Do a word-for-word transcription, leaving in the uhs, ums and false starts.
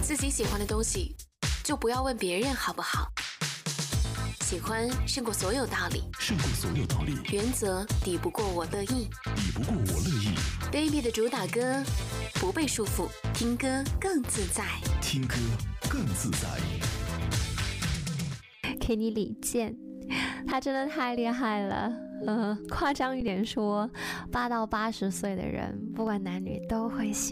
自己喜欢的东西，就不要问别人好不好。喜欢胜过所有道理， 胜过所有道理。 原则抵不过我乐意， 抵不过我乐意。 Baby 的主打歌，不被束缚，听歌更自在， 听歌更自在。 给你李健，他真的太厉害了。呃，夸张一点说，八到八十岁的人，不管男女都会喜